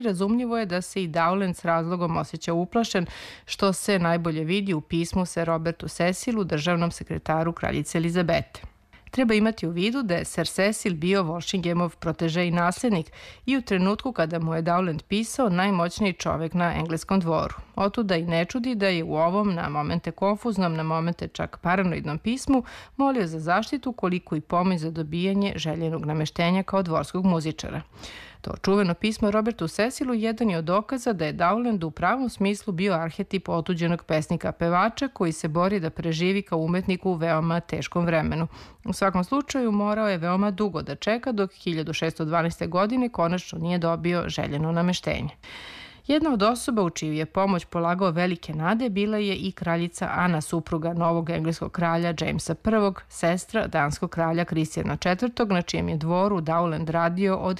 Razumljivo je da se i Dowland s razlogom osjeća uplašen, što se najbolje vidi u pismu Sir Robertu Cecilu, državnom sekretaru kraljice Elizabete. Treba imati u vidu da je Sir Cecil bio Walshinghamov proteže i naslednik i u trenutku kada mu je Dowland pisao najmoćniji čovek na engleskom dvoru. Otuda i ne čudi da je u ovom, na momente konfuznom, na momente čak paranoidnom pismu, molio za zaštitu, koliko i pomoć za dobijanje željenog nameštenja kao dvorskog muzičara. To čuveno pismo Robertu Cecilu jedan je od dokaza da je Dowland u pravom smislu bio arhetip otuđenog pesnika-pevača koji se bori da preživi kao umetnik u veoma teškom vremenu. U svakom slučaju morao je veoma dugo da čeka dok 1612. godine konačno nije dobio željeno nameštenje. Jedna od osoba u čiju je pomoć polagao velike nade bila je i kraljica Ana, supruga novog engleskog kralja Jamesa I, sestra danskog kralja Kristijana IV, na čijem je dvoru Dowland radio od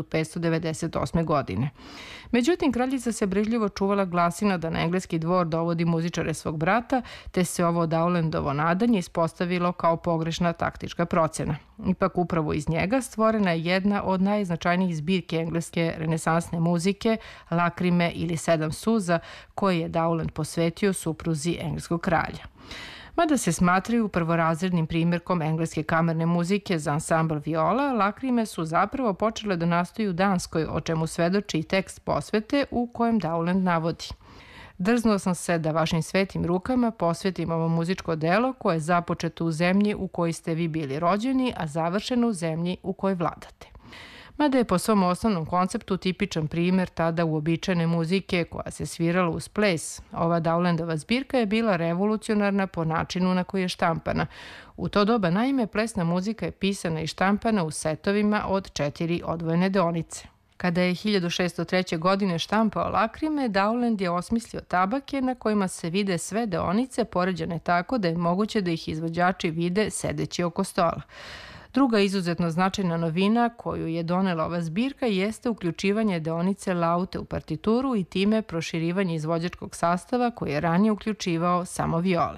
1598. godine. Međutim, kraljica se brižljivo čuvala glasina da na engleski dvor dovodi muzičare svog brata, te se ovo Dowlandovo nadanje ispostavilo kao pogrešna taktička procena. Ipak upravo iz njega stvorena je jedna od najznačajnijih zbirki engleske renesansne muzike, Lakrime ili Sedam suza, koje je Dowland posvetio supruzi engleskog kralja. Mada se smatraju prvorazrednim primjerkom engleske kamerne muzike za ansambl viola, Lakrime su zapravo počele da nastaju u Danskoj, o čemu svedoči i tekst posvete u kojem Dowland navodi: "Drznuo sam se da vašim svetim rukama posvetim ovo muzičko delo koje je započeto u zemlji u kojoj ste vi bili rođeni, a završeno u zemlji u kojoj vladate." Mada je po svom osnovnom konceptu tipičan primer tada uobičajene muzike koja se svirala uz ples, ova Dowlandova zbirka je bila revolucionarna po načinu na koji je štampana. U to doba naime plesna muzika je pisana i štampana u setovima od 4 odvojene deonice. Kada je 1603. godine štampao Lakrime, Dowland je osmislio tabake na kojima se vide sve deonice poređane tako da je moguće da ih izvođači vide sedeći oko stola. Druga izuzetno značajna novina koju je donela ova zbirka jeste uključivanje deonice laute u partituru i time proširivanje izvođačkog sastava koji je ranije uključivao samo viole.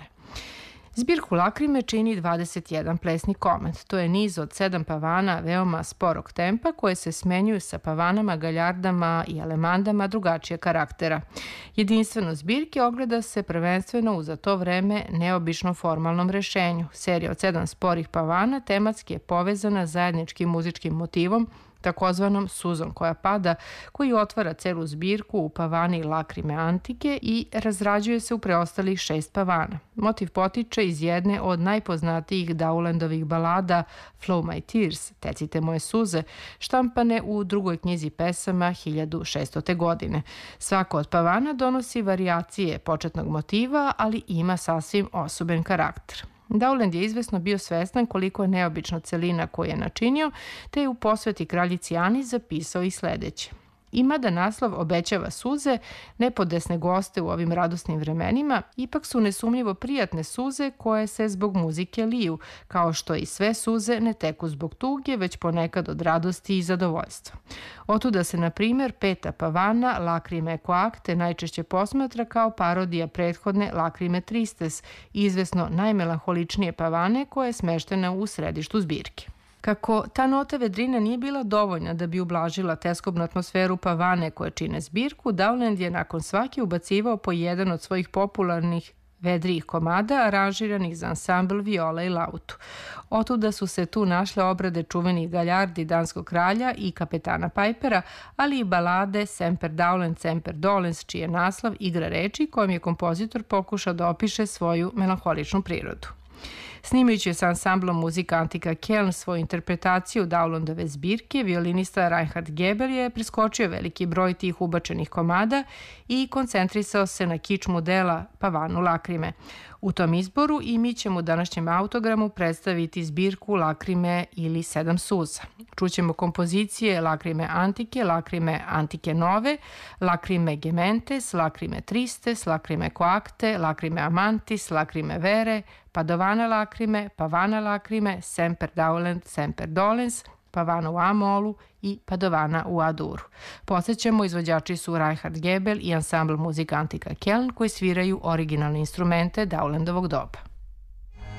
Zbirku Lakrime čini 21 plesni komad. To je niz od 7 pavana veoma sporog tempa koje se smenjuju sa pavanama, galjardama i alemandama drugačije karaktera. Jedinstveno zbirke ogleda se prvenstveno u za to vreme neobično formalnom rešenju. Serija od 7 sporih pavana tematski je povezana zajedničkim muzičkim motivom, takozvanom suzom koja pada, koji otvara celu zbirku u pavani Lakrime antike i razrađuje se u preostalih 6 pavana. Motiv potiče iz jedne od najpoznatijih Dowlandovih balada Flow My Tears, Tecite moje suze, štampane u drugoj knjizi pesama 1600. godine. Svako od pavana donosi varijacije početnog motiva, ali ima sasvim osoben karakter. Dowland je izvesno bio svestan koliko je neobična celina koju je načinio, te je u posveti kraljici Ani zapisao i sledeće: "I mada naslov obećava suze, nepodesne goste u ovim radosnim vremenima, ipak su nesumnjivo prijatne suze koje se zbog muzike liju, kao što i sve suze ne teku zbog tuge, već ponekad od radosti i zadovoljstva." Otuda se, na primjer, 5. pavana Lakrime Coacte najčešće posmatra kao parodija prethodne Lakrime Tristes, izvesno najmelanholičnije pavane koja je smeštena u središtu zbirke. Kako ta nota vedrine nije bila dovoljna da bi ublažila teskobnu atmosferu pavane koje čine zbirku, Dowland je nakon svake ubacivao po jedan od svojih popularnih vedrijih komada aranžiranih za ansambl viola i lautu. Otuda su se tu našle obrade čuvenih galjardi danskog kralja i kapetana Pipera, ali i balade Semper Dowland, Semper Dolens, čiji je naslov igra reči kojom je kompozitor pokušao da opiše svoju melanholičnu prirodu. Snimajući sa ansamblom muzika Antika Keln svoju interpretaciju Dowlandove zbirke, violinista Reinhard Gebel je preskočio veliki broj tih ubačenih komada i koncentrisao se na kičmu dela Pavanu Lakrime. U tom izboru i mi ćemo u današnjem autogramu predstaviti zbirku Lakrime ili Sedam suza. Čućemo kompozicije Lakrime Antike nove, Lakrime Gementes, Lakrime Tristes, Lakrime Coacte, Lakrime Amantis, Lakrime Vere, Padovana Lakrime, Pavana Lakrime, Semper Dowland, Semper Dolens, Pavana u A-molu i Padovana u A-duru. Podsećamo, izvođači su Reinhard Gebel i ansambl muzika Antika Keln koji sviraju originalne instrumente Dowlandovog doba.